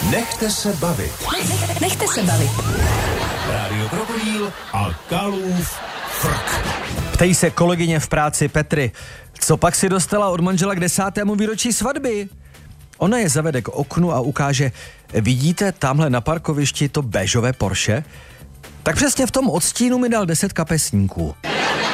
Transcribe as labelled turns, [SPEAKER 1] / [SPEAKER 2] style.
[SPEAKER 1] Nechte se bavit.
[SPEAKER 2] Nechte se bavit.
[SPEAKER 1] Rádio Krokodýl a Kalův frk.
[SPEAKER 3] Ptej se kolegyně v práci Petry, co pak si dostala od manžela k 10. výročí svatby? Ona je zavede k oknu a ukáže, vidíte tamhle na parkovišti to béžové Porsche? Tak přesně v tom odstínu mi dal 10 kapesníků.